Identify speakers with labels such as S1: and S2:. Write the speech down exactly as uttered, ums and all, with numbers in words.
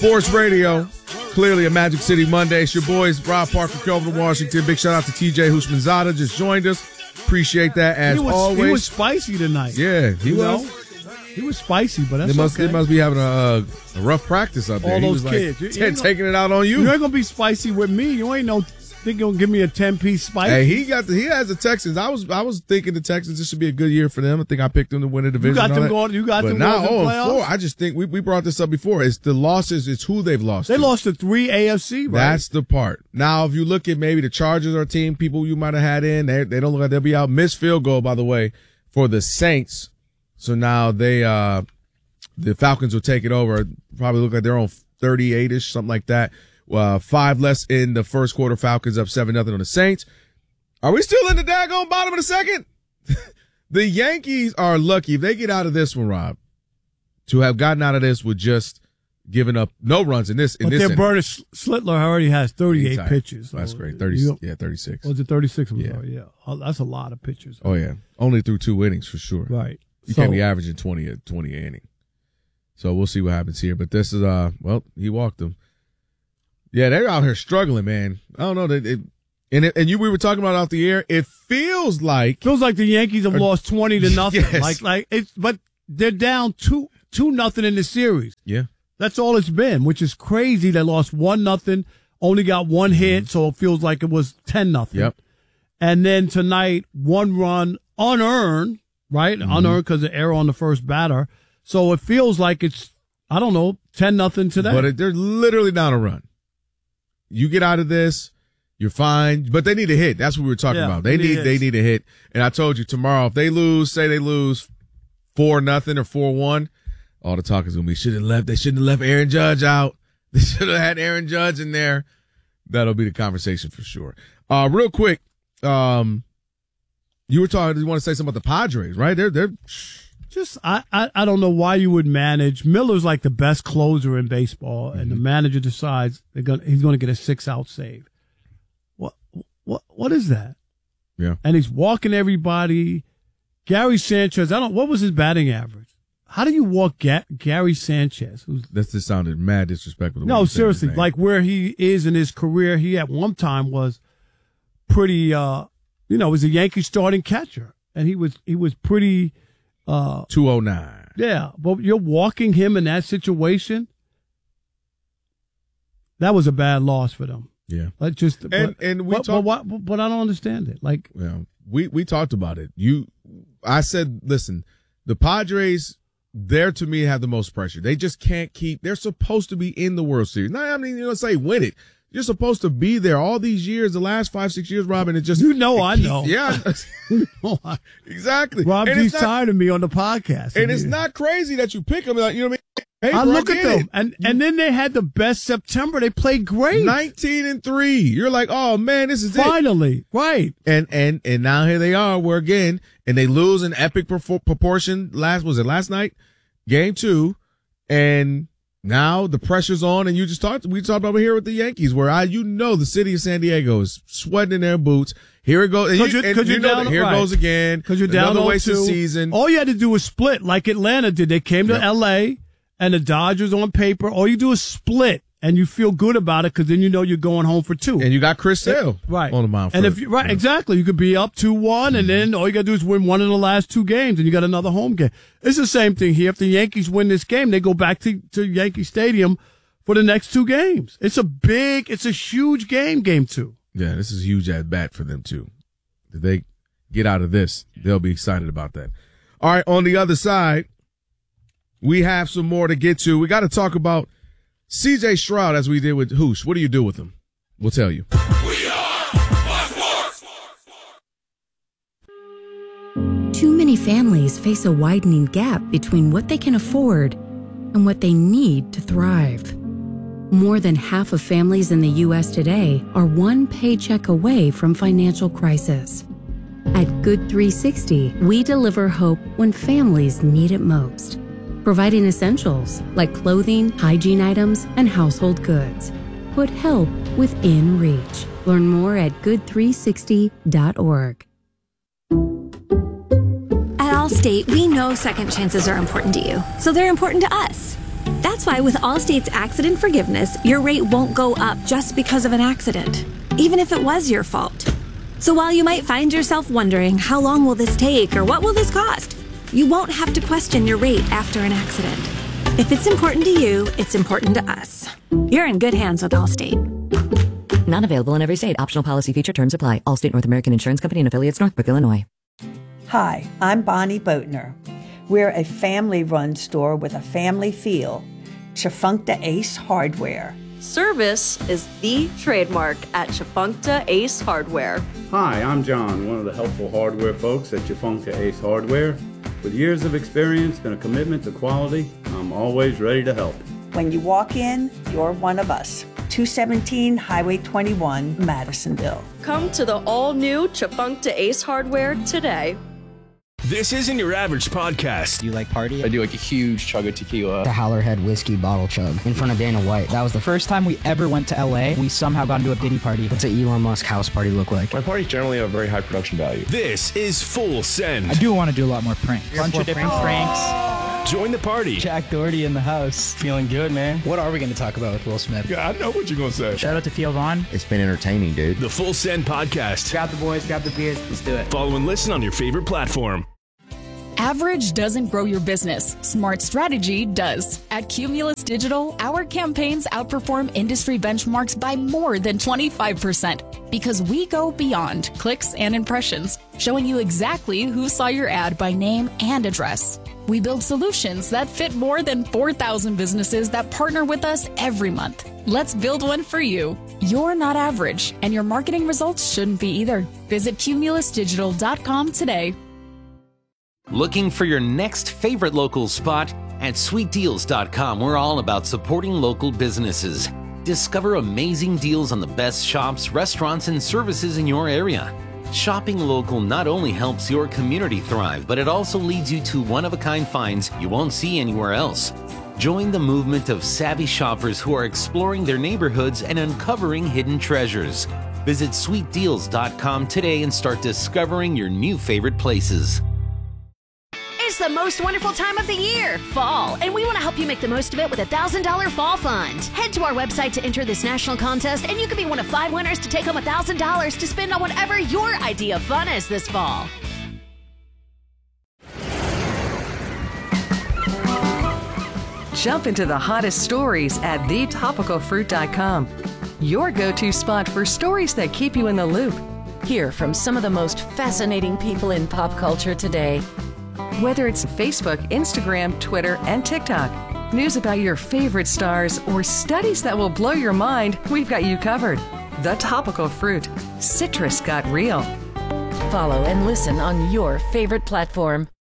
S1: Sports Radio, clearly a Magic City Monday. It's your boys, Rob Parker, Kelvin Washington. Big shout out to T J Houshmandzadeh, just joined us. Appreciate that as
S2: he was,
S1: always.
S2: He was spicy tonight.
S1: Yeah, he
S2: you
S1: was.
S2: Know? He was spicy, but that's
S1: they must,
S2: okay.
S1: They must be having a, a rough practice out there.
S2: All
S1: he
S2: those
S1: was
S2: kids.
S1: Like,
S2: you, you
S1: taking it out on you.
S2: You ain't going to be spicy with me. You ain't no think you're going to give me a ten-piece spicy.
S1: Hey, he got the, he has the Texans. I was I was thinking the Texans, this should be a good year for them. I think I picked them to win the division.
S2: You got them going. You got
S1: but
S2: them
S1: now,
S2: going to the
S1: oh, four, I just think we, we brought this up before. It's the losses. It's who they've lost
S2: They
S1: to.
S2: lost to three A F C, right?
S1: That's the part. Now, if you look at maybe the Chargers or team, people you might have had in, they, they don't look like they'll be out. Missed field goal, by the way, for the Saints. So now they, uh, the Falcons will take it over. Probably look like they're on thirty-eight-ish, something like that. Uh, five less in the first quarter. Falcons up seven nothing on the Saints. Are we still in the daggone bottom of the second? The Yankees are lucky if they get out of this one, Rob, to have gotten out of this with just giving up no runs in this. In
S2: but
S1: this
S2: their
S1: inning.
S2: burner Slittler already has thirty-eight
S1: Inside.
S2: pitches. So
S1: That's great. Thirty, yeah, thirty-six.
S2: Was it thirty-six? I'm
S1: Yeah.
S2: sorry. Yeah, oh, that's a lot of pitches.
S1: Oh yeah, only through two innings for sure.
S2: Right.
S1: You
S2: so,
S1: can't be averaging twenty a twenty inning. So we'll see what happens here. But this is uh, well, he walked them. Yeah, they're out here struggling, man. I don't know. They, they, and it, and you we were talking about out the air. It feels like
S2: feels like the Yankees have
S1: or,
S2: lost twenty to nothing.
S1: Yes.
S2: Like like it's but they're down two two nothing in the series.
S1: Yeah,
S2: that's all it's been, which is crazy. They lost one nothing, only got one
S1: mm-hmm.
S2: hit, so it feels like it was ten nothing.
S1: Yep.
S2: And then tonight, one run unearned, right? Mm-hmm. Unearned because of error on the first batter. So it feels like it's I don't know ten nothing today.
S1: But it, they're literally down a run. You get out of this, you're fine. But they need a hit. That's what we were talking
S2: yeah,
S1: about. They need they need a hit. And I told you tomorrow, if they lose, say they lose four nothing or four one, all the talk is gonna be should have left. They shouldn't have left Aaron Judge out. They should have had Aaron Judge in there. That'll be the conversation for sure. Uh, real quick, um, you were talking. You want to say something about the Padres, right? They're they're.
S2: Just I, I I don't know why you would manage. Miller's like the best closer in baseball, and mm-hmm. the manager decides they're gonna he's going to get a six out save. What what what is that?
S1: Yeah,
S2: and he's walking everybody. Gary Sanchez, I don't. What was his batting average? How do you walk Ga- Gary Sanchez? Who's,
S1: that just sounded mad disrespectful.
S2: No, seriously, like where he is in his career, he at one time was pretty. uh You know, was a Yankee starting catcher, and he was he was pretty. Uh,
S1: two oh nine.
S2: Yeah, but you're walking him in that situation. That was a bad loss for them.
S1: Yeah,
S2: like just
S1: and
S2: but,
S1: and we
S2: but,
S1: talked,
S2: but, but, but I don't understand it. Like,
S1: yeah, we we talked about it. You, I said, listen, the Padres, they're to me have the most pressure. They just can't keep. They're supposed to be in the World Series. Now, I mean, you know, say win it. You're supposed to be there all these years, the last five, six years, Robin. It just
S2: you know, I
S1: keeps,
S2: know,
S1: yeah,
S2: you know, I,
S1: exactly.
S2: Rob G's tired of me on the podcast,
S1: and it's not crazy that you pick them. Like, you know what I mean? Paper,
S2: I look
S1: I
S2: at them,
S1: it.
S2: and and then they had the best September. They played great,
S1: nineteen and three. You're like, oh man, this is
S2: finally
S1: it.
S2: right.
S1: And and and now here they are. We're again, and they lose an epic proportion. Last was it last night, game two, and. Now the pressure's on, and you just talked. We talked about here with the Yankees, where I, you know, the city of San Diego is sweating in their boots. Here it goes.
S2: Because you, you,
S1: you know
S2: down,
S1: here
S2: right.
S1: it goes again.
S2: Because you're down
S1: another wasted
S2: two.
S1: season.
S2: All you had to do was split, like Atlanta did. They came to yep. L A and the Dodgers on paper. All you do is split, and you feel good about it because then you know you're going home for two.
S1: And you got Chris Sale
S2: right
S1: on the mound.
S2: And if you, right, yeah. exactly, you could be up two one, mm-hmm. and then all you got to do is win one of the last two games, and you got another home game. It's the same thing here. If the Yankees win this game, they go back to to Yankee Stadium for the next two games. It's a big, it's a huge game, game two.
S1: Yeah, this is huge at bat for them too. If they get out of this, they'll be excited about that. All right, on the other side, we have some more to get to. We got to talk about C J Stroud as we did with Hoosh. What do you do with him? We'll tell you.
S3: We are Sports.
S4: Too many families face a widening gap between what they can afford and what they need to thrive. More than half of families in the U S today are one paycheck away from financial crisis. At Good three sixty, we deliver hope when families need it most, providing essentials like clothing, hygiene items, and household goods. Put help within reach. Learn more at good three sixty dot org.
S5: At Allstate, we know second chances are important to you, so they're important to us. That's That's why with Allstate's accident forgiveness, your rate won't go up just because of an accident, even if it was your fault. So while you might find yourself wondering, how long will this take or what will this cost? You won't have to question your rate after an accident. If it's important to you, it's important to us. You're in good hands with Allstate.
S6: Not available in every state. Optional policy feature terms apply. Allstate North American Insurance Company and affiliates, Northbrook, Illinois.
S7: Hi, I'm Bonnie Boatner. We're a family-run store with a family feel. Chafuncta Ace Hardware.
S8: Service is the trademark at Chafuncta Ace Hardware.
S9: Hi, I'm John, one of the helpful hardware folks at Chafuncta Ace Hardware. With years of experience and a commitment to quality, I'm always ready to help.
S7: When you walk in, you're one of us. two seventeen Highway twenty-one, Madisonville.
S8: Come to the all-new Chafuncta Ace Hardware today.
S3: This isn't your average podcast.
S10: Do you like party?
S11: I do like a huge chug of tequila.
S10: The Howlerhead whiskey bottle chug in front of Dana White. That was the first time we ever went to L A. We somehow got into a Diddy party. What's an Elon Musk house party look like?
S11: My parties generally have a very high production value.
S3: This is Full Send.
S10: I do want to do a lot more pranks. A bunch of different pranks.
S3: Join the party.
S10: Jack Doherty in the house. Feeling good, man. What are we going to talk about with Will Smith?
S3: Yeah, I know what you're going to say.
S10: Shout out to Theo Vaughn.
S12: It's been entertaining, dude.
S3: The Full Send Podcast.
S10: Grab the boys, grab the beers. Let's do it.
S3: Follow and listen on your favorite platform.
S13: Average doesn't grow your business. Smart strategy does. At Cumulus Digital, our campaigns outperform industry benchmarks by more than twenty-five percent because we go beyond clicks and impressions, showing you exactly who saw your ad by name and address. We build solutions that fit more than four thousand businesses that partner with us every month. Let's build one for you. You're not average, and your marketing results shouldn't be either. Visit cumulus digital dot com today.
S14: Looking for your next favorite local spot? At sweet deals dot com, we're all about supporting local businesses. Discover amazing deals on the best shops, restaurants, and services in your area. Shopping local not only helps your community thrive, but it also leads you to one-of-a-kind finds you won't see anywhere else. Join the movement of savvy shoppers who are exploring their neighborhoods and uncovering hidden treasures. Visit sweet deals dot com today and start discovering your new favorite places.
S15: It's the most wonderful time of the year, fall, and we want to help you make the most of it with a one thousand dollars Fall Fund. Head to our website to enter this national contest, and you could be one of five winners to take home one thousand dollars to spend on whatever your idea of fun is this fall.
S16: Jump into the hottest stories at the topical fruit dot com. Your go-to spot for stories that keep you in the loop.
S17: Hear from some of the most fascinating people in pop culture today.
S16: Whether it's Facebook, Instagram, Twitter, and TikTok, news about your favorite stars, or studies that will blow your mind, we've got you covered. The Topical Fruit. Citrus got real.
S17: Follow and listen on your favorite platform.